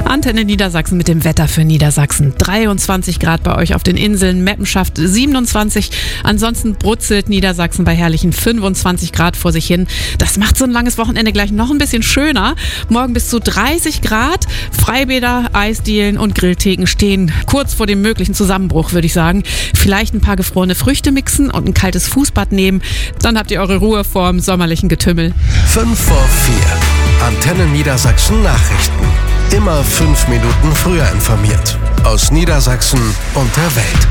Antenne Niedersachsen mit dem Wetter für Niedersachsen. 23 Grad bei euch auf den Inseln, Meppen schafft 27. Ansonsten brutzelt Niedersachsen bei herrlichen 25 Grad vor sich hin. Das macht so ein langes Wochenende gleich noch ein bisschen schöner. Morgen bis zu 30 Grad. Freibäder, Eisdielen und Grilltheken stehen kurz vor dem möglichen Zusammenbruch, würde ich sagen. Vielleicht ein paar gefrorene Früchte mixen und ein kaltes Fußbad nehmen. Dann habt ihr eure Ruhe vorm sommerlichen Getümmel. 5 vor 4. Antenne Niedersachsen Nachrichten. Immer 5 Minuten früher informiert. Aus Niedersachsen und der Welt.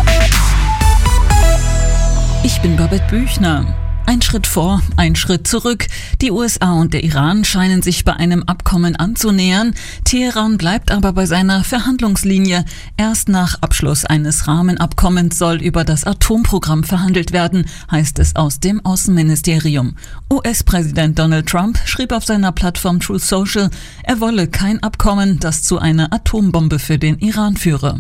Ich bin Babette Büchner. Ein Schritt vor, ein Schritt zurück. Die USA und der Iran scheinen sich bei einem Abkommen anzunähern. Teheran bleibt aber bei seiner Verhandlungslinie. Erst nach Abschluss eines Rahmenabkommens soll über das Atomprogramm verhandelt werden, heißt es aus dem Außenministerium. US-Präsident Donald Trump schrieb auf seiner Plattform Truth Social, er wolle kein Abkommen, das zu einer Atombombe für den Iran führe.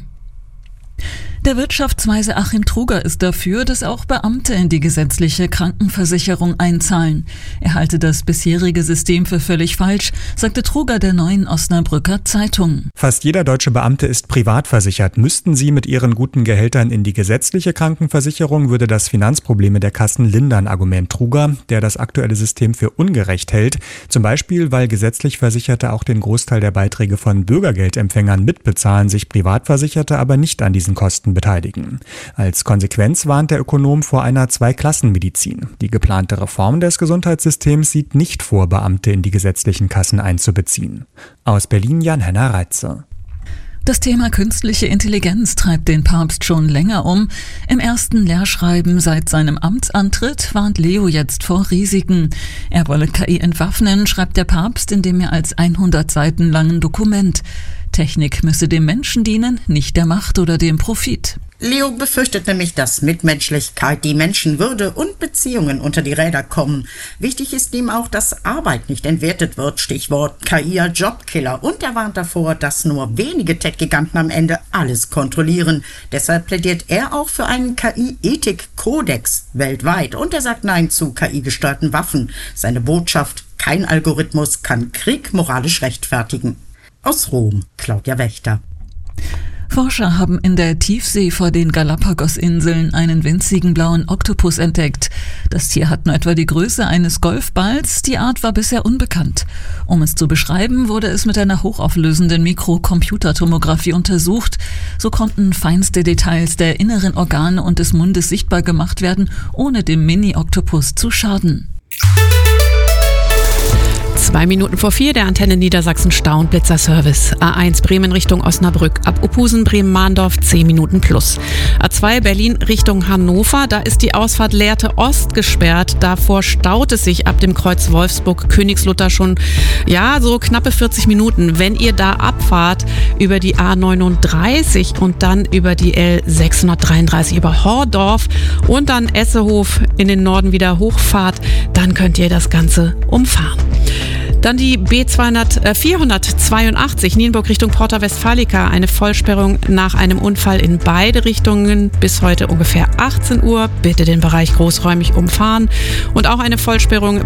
Der Wirtschaftsweise Achim Truger ist dafür, dass auch Beamte in die gesetzliche Krankenversicherung einzahlen. Er halte das bisherige System für völlig falsch, sagte Truger der Neuen Osnabrücker Zeitung. Fast jeder deutsche Beamte ist privat versichert. Müssten sie mit ihren guten Gehältern in die gesetzliche Krankenversicherung, würde das Finanzprobleme der Kassen lindern, Argument Truger, der das aktuelle System für ungerecht hält. Zum Beispiel, weil gesetzlich Versicherte auch den Großteil der Beiträge von Bürgergeldempfängern mitbezahlen, sich Privatversicherte aber nicht an diesen Kosten beteiligen. Als Konsequenz warnt der Ökonom vor einer Zweiklassenmedizin. Die geplante Reform des Gesundheitssystems sieht nicht vor, Beamte in die gesetzlichen Kassen einzubeziehen. Aus Berlin Jan-Henner Reitze. Das Thema künstliche Intelligenz treibt den Papst schon länger um. Im ersten Lehrschreiben seit seinem Amtsantritt warnt Leo jetzt vor Risiken. Er wolle KI entwaffnen, schreibt der Papst in dem mehr als 100 Seiten langen Dokument. Technik müsse dem Menschen dienen, nicht der Macht oder dem Profit. Leo befürchtet nämlich, dass Mitmenschlichkeit, die Menschenwürde und Beziehungen unter die Räder kommen. Wichtig ist ihm auch, dass Arbeit nicht entwertet wird, Stichwort KI als Jobkiller. Und er warnt davor, dass nur wenige Tech-Giganten am Ende alles kontrollieren. Deshalb plädiert er auch für einen KI-Ethik-Kodex weltweit. Und er sagt Nein zu KI-gesteuerten Waffen. Seine Botschaft: kein Algorithmus kann Krieg moralisch rechtfertigen. Aus Rom, Claudia Wächter. Forscher haben in der Tiefsee vor den Galapagos-Inseln einen winzigen blauen Oktopus entdeckt. Das Tier hat nur etwa die Größe eines Golfballs, die Art war bisher unbekannt. Um es zu beschreiben, wurde es mit einer hochauflösenden Mikrocomputertomographie untersucht. So konnten feinste Details der inneren Organe und des Mundes sichtbar gemacht werden, ohne dem Mini-Oktopus zu schaden. 2 Minuten vor 4, der Antenne Niedersachsen Stau- und Blitzerservice. A1 Bremen Richtung Osnabrück, ab Opusen Bremen-Mahndorf 10 Minuten plus. A2 Berlin Richtung Hannover, da ist die Ausfahrt Lehrte Ost gesperrt. Davor staut es sich ab dem Kreuz Wolfsburg-Königslutter schon, so knappe 40 Minuten. Wenn ihr da abfahrt über die A39 und dann über die L633 über Hordorf und dann Essehof in den Norden wieder hochfahrt, dann könnt ihr das Ganze umfahren. Dann die B482 Nienburg Richtung Porta Westfalica. Eine Vollsperrung nach einem Unfall in beide Richtungen bis heute ungefähr 18 Uhr. Bitte den Bereich großräumig umfahren. Und auch eine Vollsperrung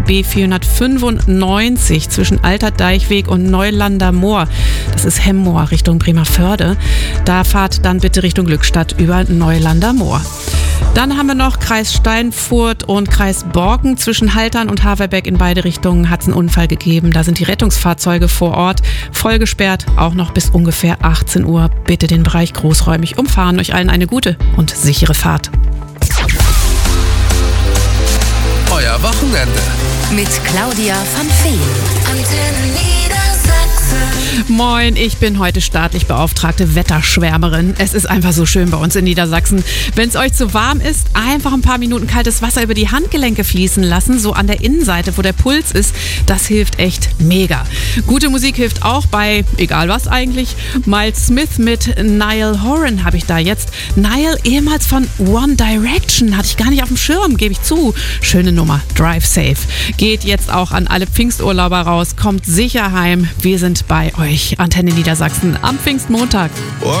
B495 zwischen Alter Deichweg und Neulander Moor. Das ist Hemmoor Richtung Bremervörde. Da fahrt dann bitte Richtung Glückstadt über Neulander Moor. Dann haben wir noch Kreis Steinfurt und Kreis Borken. Zwischen Haltern und Haverbeck in beide Richtungen hat es einen Unfall gegeben. Da sind die Rettungsfahrzeuge vor Ort voll gesperrt, auch noch bis ungefähr 18 Uhr. Bitte den Bereich großräumig umfahren. Euch allen eine gute und sichere Fahrt. Euer Wochenende. Mit Claudia van Feen. Antenne Niedersachsen. Moin, ich bin heute staatlich beauftragte Wetterschwärmerin. Es ist einfach so schön bei uns in Niedersachsen. Wenn es euch zu warm ist, einfach ein paar Minuten kaltes Wasser über die Handgelenke fließen lassen, so an der Innenseite, wo der Puls ist. Das hilft echt mega. Gute Musik hilft auch bei, egal was eigentlich. Miles Smith mit Niall Horan habe ich da jetzt. Niall, ehemals von One Direction, hatte ich gar nicht auf dem Schirm, gebe ich zu. Schöne Nummer, Drive Safe. Geht jetzt auch an alle Pfingsturlauber raus, kommt sicher heim. Wir sind bei euch. Antenne Niedersachsen am Pfingstmontag.